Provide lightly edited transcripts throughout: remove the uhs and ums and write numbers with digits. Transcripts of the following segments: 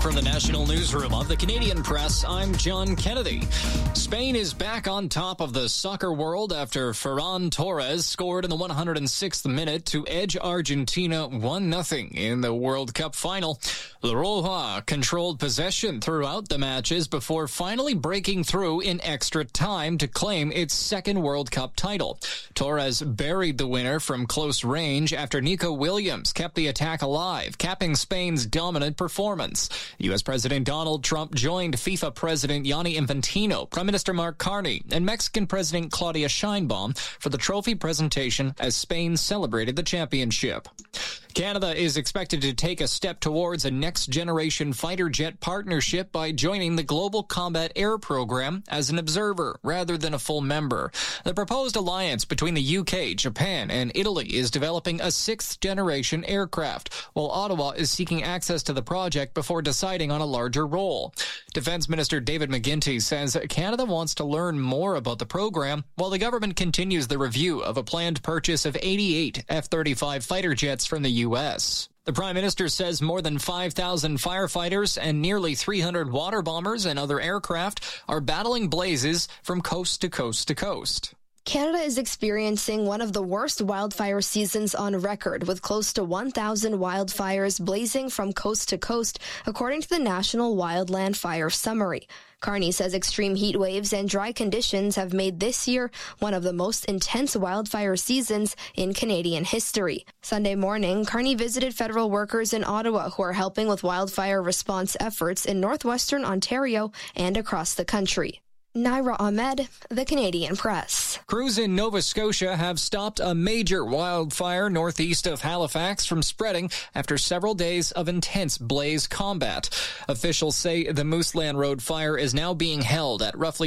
From the National Newsroom of the Canadian Press, I'm John Kennedy. Spain is back on top of the soccer world after Ferran Torres scored in the 106th minute to edge Argentina 1-0 in the World Cup final. La Roja controlled possession throughout the matches before finally breaking through in extra time to claim its second World Cup title. Torres buried the winner from close range after Nico Williams kept the attack alive, capping Spain's dominant performance. U.S. President Donald Trump joined FIFA President Gianni Infantino, Prime Minister Mark Carney, and Mexican President Claudia Sheinbaum for the trophy presentation as Spain celebrated the championship. Canada is expected to take a step towards a next-generation fighter jet partnership by joining the Global Combat Air Program as an observer rather than a full member. The proposed alliance between the UK, Japan, and Italy is developing a sixth-generation aircraft, while Ottawa is seeking access to the project before deciding on a larger role. Defense Minister David McGuinty says Canada wants to learn more about the program while the government continues the review of a planned purchase of 88 F-35 fighter jets from the U.S. The Prime Minister says more than 5,000 firefighters and nearly 300 water bombers and other aircraft are battling blazes from coast to coast to coast. Canada is experiencing one of the worst wildfire seasons on record, with close to 1,000 wildfires blazing from coast to coast, according to the National Wildland Fire Summary. Carney says extreme heat waves and dry conditions have made this year one of the most intense wildfire seasons in Canadian history. Sunday morning, Carney visited federal workers in Ottawa who are helping with wildfire response efforts in northwestern Ontario and across the country. Naira Ahmed, The Canadian Press. Crews in Nova Scotia have stopped a major wildfire northeast of Halifax from spreading after several days of intense blaze combat. Officials say the Mooseland Road fire is now being held at roughly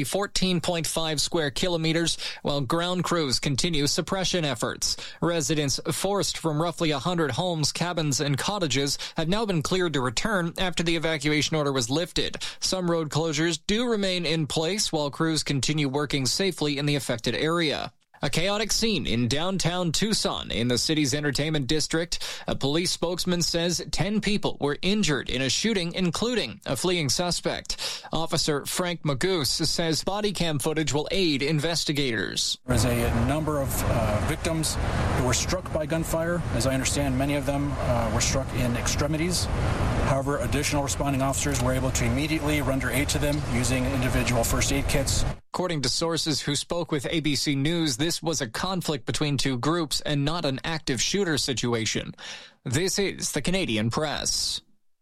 14.5 square kilometers, while ground crews continue suppression efforts. Residents forced from roughly 100 homes, cabins, and cottages have now been cleared to return after the evacuation order was lifted. Some road closures do remain in place, while crews continue working safely in the affected area. A chaotic scene in downtown Tucson in the city's entertainment district. A police spokesman says 10 people were injured in a shooting, including a fleeing suspect. Officer Frank Magoose says body cam footage will aid investigators. There's a number of victims who were struck by gunfire. As I understand, many of them were struck in extremities. However, additional responding officers were able to immediately render aid to them using individual first aid kits. According to sources who spoke with ABC News, this was a conflict between two groups and not an active shooter situation. This is the Canadian Press.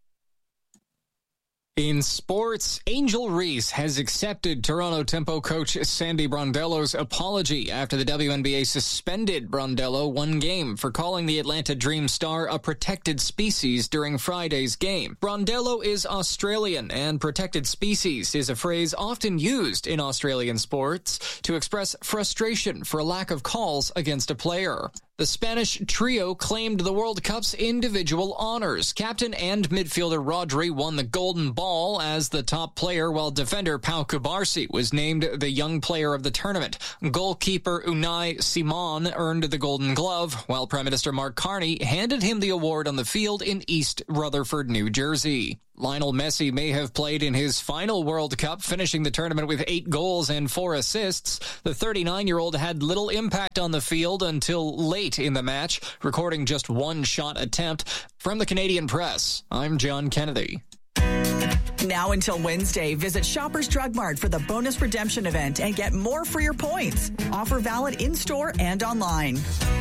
In sports, Angel Reese has accepted Toronto Tempo coach Sandy Brondello's apology after the WNBA suspended Brondello one game for calling the Atlanta Dream star a protected species during Friday's game. Brondello is Australian, and protected species is a phrase often used in Australian sports to express frustration for a lack of calls against a player. The Spanish trio claimed the World Cup's individual honors. Captain and midfielder Rodri won the Golden Ball as the top player, while defender Pau Cubarsí was named the young player of the tournament. Goalkeeper Unai Simon earned the Golden Glove, while Prime Minister Mark Carney handed him the award on the field in East Rutherford, New Jersey. Lionel Messi may have played in his final World Cup, finishing the tournament with 8 goals and 4 assists. The 39-year-old had little impact on the field until late in the match, recording just one shot attempt. From the Canadian Press, I'm John Kennedy. Now until Wednesday, visit Shoppers Drug Mart for the bonus redemption event and get more for your points. Offer valid in-store and online.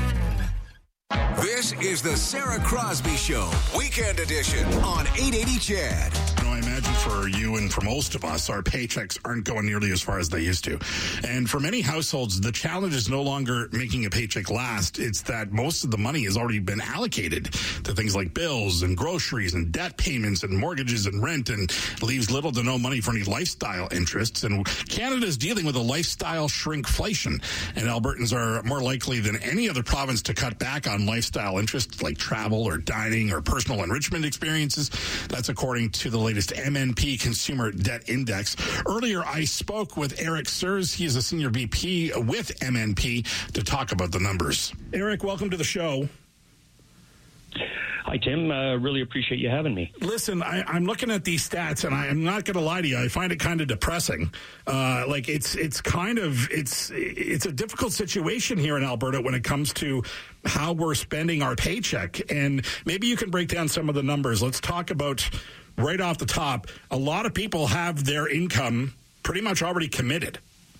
This is the Sarah Crosby Show, Weekend Edition on 880 CHED. I imagine for you and for most of us, our paychecks aren't going nearly as far as they used to. And for many households, the challenge is no longer making a paycheck last. It's that most of the money has already been allocated to things like bills and groceries and debt payments and mortgages and rent, and leaves little to no money for any lifestyle interests. And Canada is dealing with a lifestyle shrinkflation, and Albertans are more likely than any other province to cut back on lifestyle interests like travel or dining or personal enrichment experiences. That's according to the latest MNP Consumer Debt Index. Earlier, I spoke with Eric Sears. He is a senior VP with MNP to talk about the numbers. Eric, welcome to the show. Hi, Tim. Really appreciate you having me. Listen, I'm looking at these stats, and I'm not going to lie to you. I find it kind of depressing. It's a difficult situation here in Alberta when it comes to how we're spending our paycheck. And maybe you can break down some of the numbers. Let's talk about right off the top. A lot of people have their income pretty much already committed.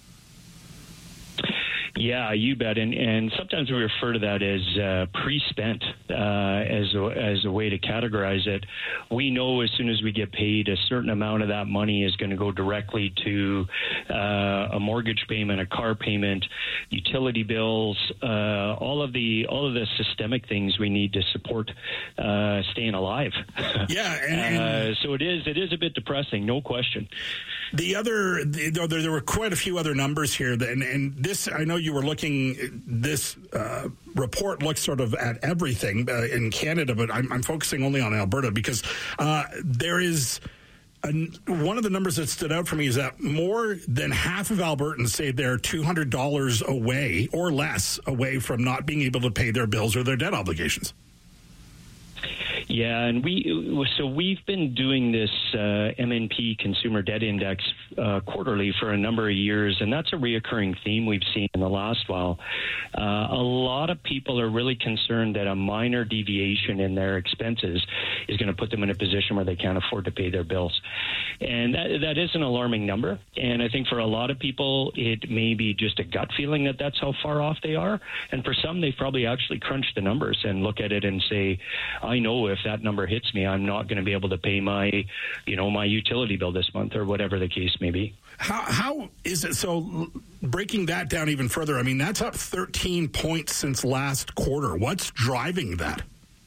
Yeah, you bet. And sometimes we refer to that as pre-spent as a way to categorize it. We know as soon as we get paid, a certain amount of that money is going to go directly to a mortgage payment, a car payment, utility bills, all of the systemic things we need to support staying alive. Yeah, so it is a bit depressing, no question. There were quite a few other numbers here, and this, I know you were looking, this report looks sort of at everything in Canada, but I'm focusing only on Alberta because there is one of the numbers that stood out for me is that more than half of Albertans say they're $200 away or less away from not being able to pay their bills or their debt obligations. Yeah, and we've been doing this MNP Consumer Debt Index quarterly for a number of years, and that's a reoccurring theme we've seen in the last while. A lot of people are really concerned that a minor deviation in their expenses is going to put them in a position where they can't afford to pay their bills. And that is an alarming number, and I think for a lot of people it may be just a gut feeling that that's how far off they are, and for some they've probably actually crunched the numbers and look at it and say, I know if that number hits me, I'm not going to be able to pay my utility bill this month or whatever the case may be. How is it? So breaking that down even further, I mean, that's up 13 points since last quarter. What's driving that?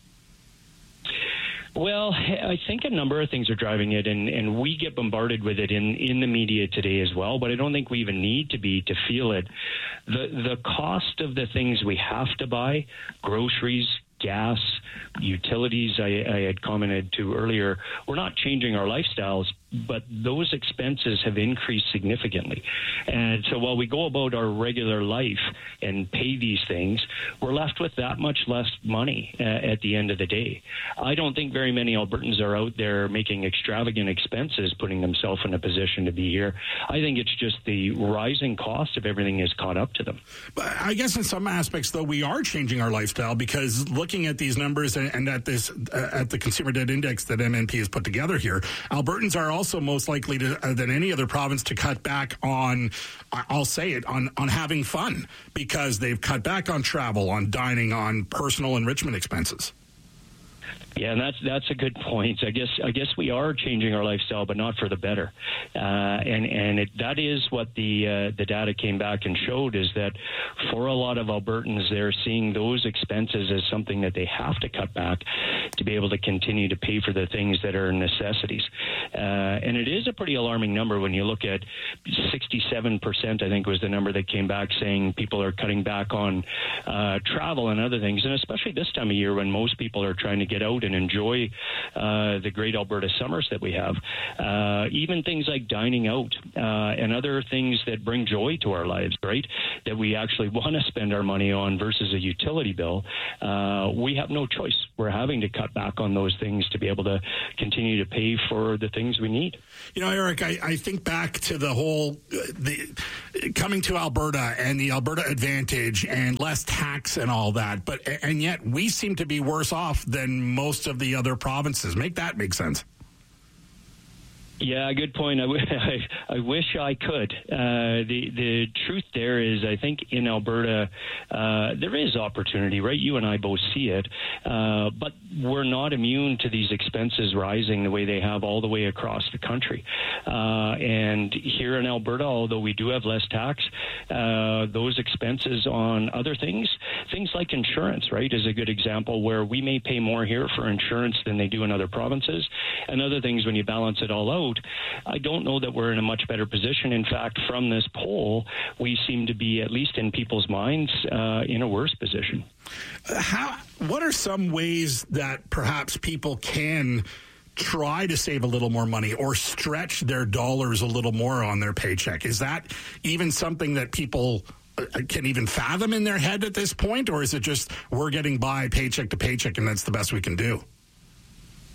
Well, I think a number of things are driving it, and we get bombarded with it in the media today as well, but I don't think we even need to be to feel it. The cost of the things we have to buy, groceries, gas, utilities, I had commented to earlier, we're not changing our lifestyles, but those expenses have increased significantly. And so while we go about our regular life and pay these things, we're left with that much less money at the end of the day. I don't think very many Albertans are out there making extravagant expenses, putting themselves in a position to be here. I think it's just the rising cost of everything has caught up to them. But I guess in some aspects, though, we are changing our lifestyle because looking at these numbers and at this at the Consumer Debt Index that MNP has put together here, Albertans are also most likely to, than any other province to cut back on, I'll say it, on having fun because they've cut back on travel, on dining, on personal enrichment expenses. Yeah, and that's a good point. I guess we are changing our lifestyle, but not for the better. That is what the data came back and showed, is that for a lot of Albertans, they're seeing those expenses as something that they have to cut back to be able to continue to pay for the things that are necessities. And it is a pretty alarming number when you look at 67%, I think was the number that came back, saying people are cutting back on travel and other things, and especially this time of year when most people are trying to get out and enjoy the great Alberta summers that we have. Even things like dining out and other things that bring joy to our lives, right, that we actually want to spend our money on versus a utility bill, we have no choice. We're having to cut back on those things to be able to continue to pay for the things we need. You know, Eric, I think back to the whole coming to Alberta and the Alberta Advantage and less tax and all that, and yet we seem to be worse off than most of the other provinces. Make that make sense. Yeah, good point. I wish I could. The truth there is, I think in Alberta, there is opportunity, right? You and I both see it, but we're not immune to these expenses rising the way they have all the way across the country. And here in Alberta, although we do have less tax, those expenses on other things like insurance, right, is a good example where we may pay more here for insurance than they do in other provinces. And other things, when you balance it all out, I don't know that we're in a much better position. In fact, from this poll, we seem to be, at least in people's minds, in a worse position. What are some ways that perhaps people can try to save a little more money or stretch their dollars a little more on their paycheck? Is that even something that people can even fathom in their head at this point, or is it just we're getting by paycheck to paycheck and that's the best we can do?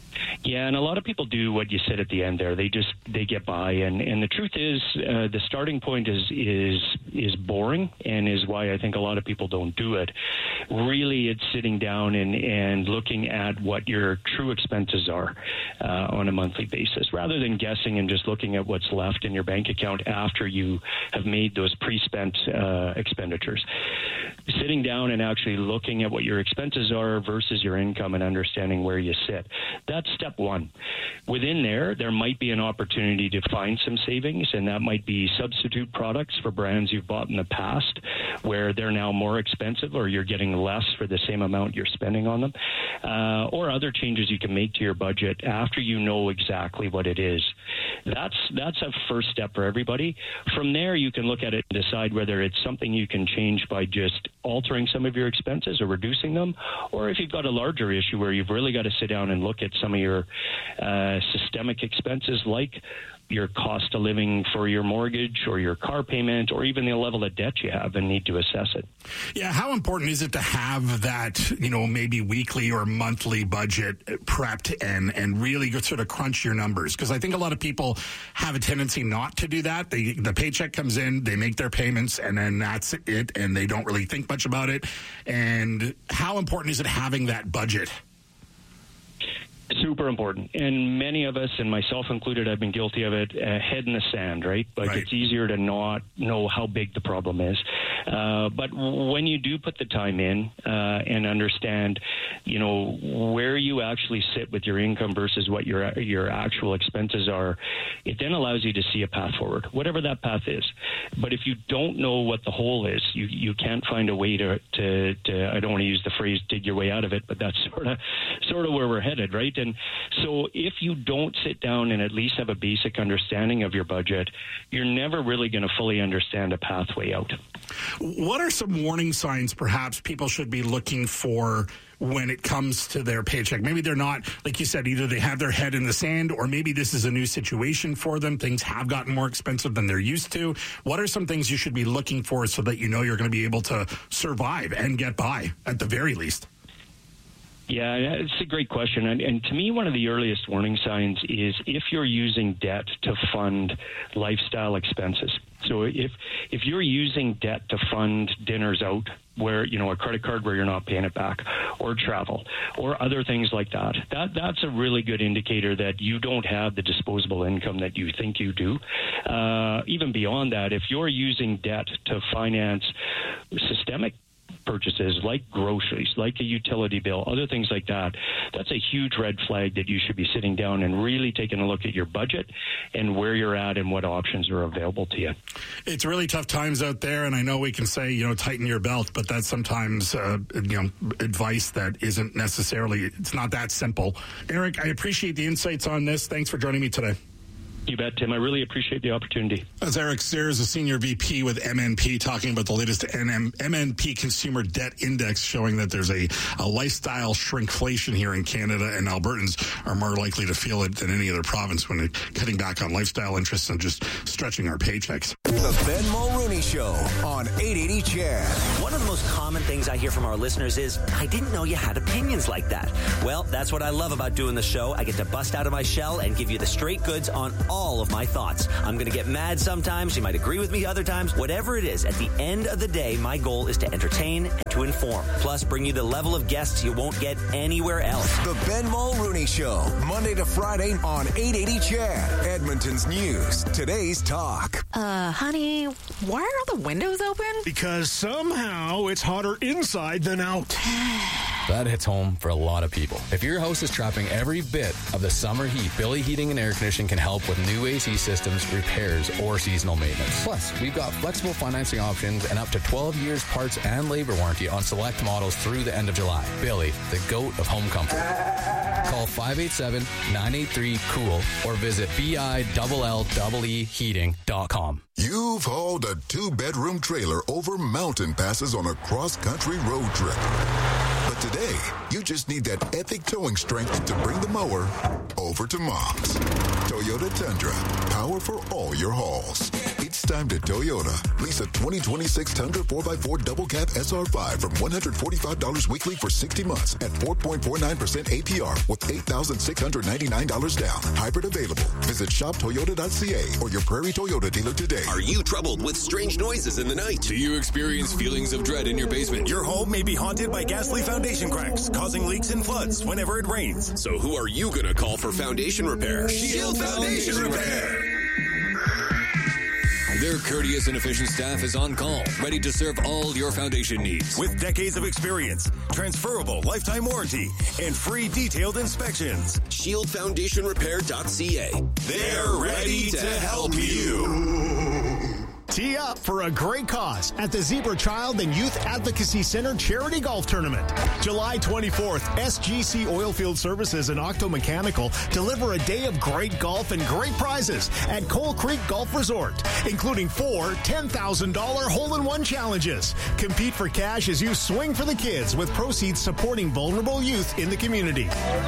Yeah, and a lot of people do what you said at the end there. They get by, and the truth is, the starting point is boring, and is why I think a lot of people don't do it. Really, it's sitting down and looking at what your true expenses are on a monthly basis, rather than guessing and just looking at what's left in your bank account after you have made those pre-spent expenditures. Sitting down and actually looking at what your expenses are versus your income and understanding where you sit. That's step one. Within there might be an opportunity to find some savings, and that might be substitute products for brands you've bought in the past where they're now more expensive, or you're getting less for the same amount you're spending on them, or other changes you can make to your budget after you know exactly what it is. That's a first step for everybody. From there, you can look at it and decide whether it's something you can change by just altering some of your expenses or reducing them, or if you've got a larger issue where you've really got to sit down and look at some of your systemic expenses, like your cost of living for your mortgage or your car payment, or even the level of debt you have, and need to assess it. Yeah, how important is it to have that, maybe weekly or monthly budget prepped and really sort of crunch your numbers? Because I think a lot of people have a tendency not to do that. The paycheck comes in, they make their payments, and then that's it, and they don't really think much about it. And how important is it having that budget? Super important. And many of us, and myself included, I've been guilty of it, head in the sand, right? Like, It's easier to not know how big the problem is. But when you do put the time in and understand, where you actually sit with your income versus what your actual expenses are, it then allows you to see a path forward, whatever that path is. But if you don't know what the hole is, you can't find a way to I don't want to use the phrase dig your way out of it, but that's sort of where we're headed, right? And so if you don't sit down and at least have a basic understanding of your budget, you're never really going to fully understand a pathway out. What are some warning signs perhaps people should be looking for when it comes to their paycheck? Maybe they're not, like you said, either they have their head in the sand, or maybe this is a new situation for them. Things have gotten more expensive than they're used to. What are some things you should be looking for so that you're going to be able to survive and get by at the very least? Yeah, it's a great question. And to me, one of the earliest warning signs is if you're using debt to fund lifestyle expenses. So if you're using debt to fund dinners out, where, a credit card where you're not paying it back, or travel, or other things like that's a really good indicator that you don't have the disposable income that you think you do. Even beyond that, if you're using debt to finance systemic purchases like groceries, like a utility bill, other things like that, that's a huge red flag that you should be sitting down and really taking a look at your budget and where you're at and what options are available to you. It's really tough times out there, and I know we can say, tighten your belt, but that's sometimes, advice that isn't necessarily, it's not that simple. Eric, I appreciate the insights on this. Thanks for joining me today. You bet, Tim. I really appreciate the opportunity. That's Eric Sears, a senior VP with MNP, talking about the latest MNP Consumer Debt Index, showing that there's a lifestyle shrinkflation here in Canada, and Albertans are more likely to feel it than any other province when they're cutting back on lifestyle interests and just stretching our paychecks. The Ben Mulrooney Show on 880 CHED. One of the most common things I hear from our listeners is, I didn't know you had opinions like that. Well, that's what I love about doing the show. I get to bust out of my shell and give you the straight goods on all of my thoughts. I'm going to get mad sometimes. You might agree with me other times. Whatever it is, at the end of the day, my goal is to entertain and to inform. Plus, bring you the level of guests you won't get anywhere else. The Ben Mulrooney Show, Monday to Friday on 880 CHED. Edmonton's news. Today's talk. Honey, why are all the windows open? Because somehow it's hotter inside than out. That hits home for a lot of people. If your house is trapping every bit of the summer heat, Billy Heating and Air Conditioning can help with new AC systems, repairs, or seasonal maintenance. Plus, we've got flexible financing options and up to 12 years parts and labor warranty on select models through the end of July. Billy, the GOAT of home comfort. Call 587-983-COOL or visit BILLEEheating.com. You've hauled a 2-bedroom trailer over mountain passes on a cross-country road trip. But today, you just need that epic towing strength to bring the mower over to Mom's. Toyota Tundra, power for all your hauls. It's time to Toyota. Lease a 2026 Tundra 4x4 double cab SR5 from $145 weekly for 60 months at 4.49% APR with $8,699 down. Hybrid available. Visit shoptoyota.ca or your Prairie Toyota dealer today. Are you troubled with strange noises in the night? Do you experience feelings of dread in your basement? Your home may be haunted by ghastly foundation cracks, causing leaks and floods whenever it rains. So who are you going to call for foundation repair? Shield Foundation Repair. Their courteous and efficient staff is on call, ready to serve all your foundation needs. With decades of experience, transferable lifetime warranty, and free detailed inspections. ShieldFoundationRepair.ca. They're ready to help you. Tee up for a great cause at the Zebra Child and Youth Advocacy Center Charity Golf Tournament. July 24th, SGC Oilfield Services and Octo Mechanical deliver a day of great golf and great prizes at Coal Creek Golf Resort, including 4 $10,000 hole-in-one challenges. Compete for cash as you swing for the kids with proceeds supporting vulnerable youth in the community.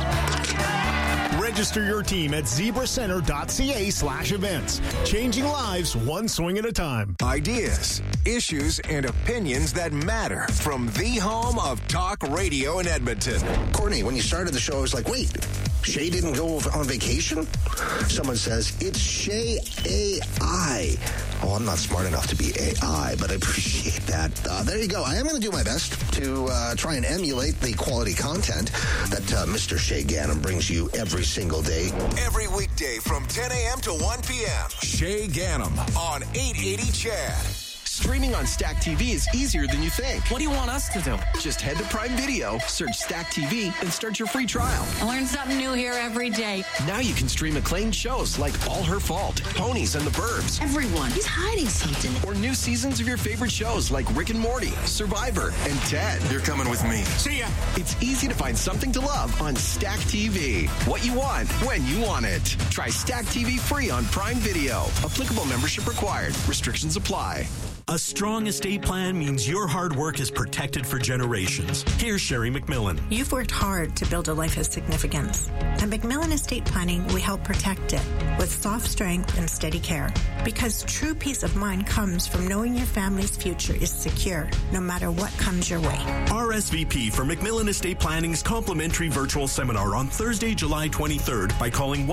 Register your team at zebracenter.ca/events. Changing lives one swing at a time. Ideas, issues, and opinions that matter from the home of talk radio in Edmonton. Courtney, when you started the show, I was like, wait, Shay didn't go on vacation? Someone says, it's Shay AI. Oh, I'm not smart enough to be AI, but I appreciate that. There you go. I am going to do my best to try and emulate the quality content that Mr. Shay Ganem brings you every single day. Every weekday from 10 a.m. to 1 p.m. Shay Ganem on 880 CHAD. Streaming on Stack TV is easier than you think. What do you want us to do? Just head to Prime Video, search Stack TV, and start your free trial. I learn something new here every day. Now you can stream acclaimed shows like All Her Fault, Ponies and the Burbs. Everyone, he's hiding something. Or new seasons of your favorite shows like Rick and Morty, Survivor, and Ted. You're coming with me. See ya. It's easy to find something to love on Stack TV. What you want, when you want it. Try Stack TV free on Prime Video. Applicable membership required. Restrictions apply. A strong estate plan means your hard work is protected for generations. Here's Sherry McMillan. You've worked hard to build a life of significance. At McMillan Estate Planning, we help protect it with soft strength and steady care. Because true peace of mind comes from knowing your family's future is secure, no matter what comes your way. RSVP for McMillan Estate Planning's complimentary virtual seminar on Thursday, July 23rd by calling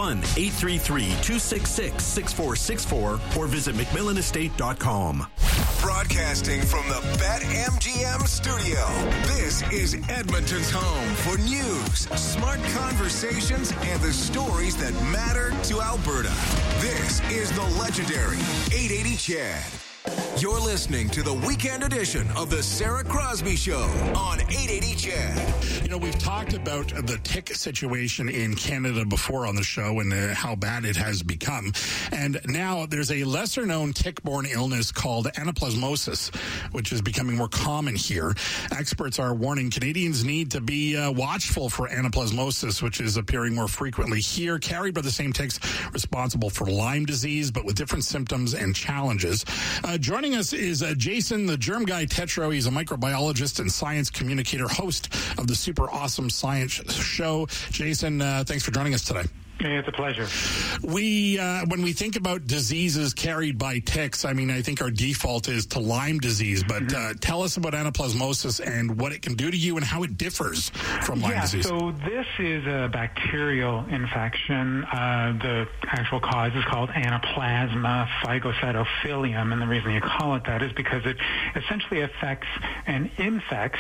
1-833-266-6464 or visit McMillanestate.com. Broadcasting from the BetMGM studio, this is Edmonton's home for news, smart conversations, and the stories that matter to Alberta. This is the legendary 880 CHAD. You're listening to the weekend edition of the Sarah Crosby Show on 880 CHAD. You know, we've talked about the tick situation in Canada before on the show and how bad it has become. And now there's a lesser-known tick-borne illness called anaplasmosis, which is becoming more common here. Experts are warning Canadians need to be watchful for anaplasmosis, which is appearing more frequently here, carried by the same ticks responsible for Lyme disease, but with different symptoms and challenges. Joining us is Jason, the Germ Guy Tetro. He's a microbiologist and science communicator, host of the Super Awesome Science Show. Jason, thanks for joining us today. It's a pleasure. When we think about diseases carried by ticks, I mean, I think our default is to Lyme disease, but tell us about anaplasmosis and what it can do to you and how it differs from Lyme disease. So this is a bacterial infection. The actual cause is called Anaplasma phagocytophilium, and the reason you call it that is because it essentially affects and infects